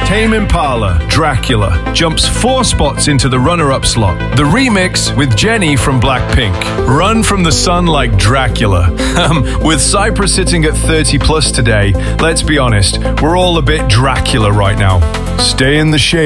Tame Impala, Dracula, jumps 4 spots into the runner-up slot. The remix with Jenny from Blackpink, Run from the Sun Like Dracula. With Cypress sitting at 30 plus today, let's be honest, we're all a bit Dracula right now. Stay in the shade.